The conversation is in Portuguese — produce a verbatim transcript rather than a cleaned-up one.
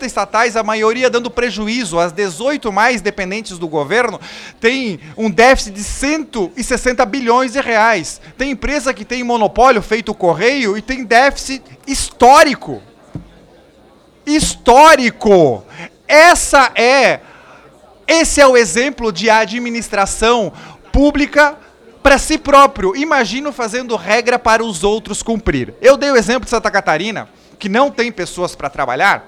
estatais, a maioria dando prejuízo. As dezoito mais dependentes do governo têm um déficit de cento e sessenta bilhões de reais. Tem empresa que tem monopólio, feito o Correio, e tem déficit histórico. Histórico! Essa é, esse é o exemplo de administração pública para si próprio. Imagino fazendo regra para os outros cumprir. Eu dei o exemplo de Santa Catarina, que não tem pessoas para trabalhar,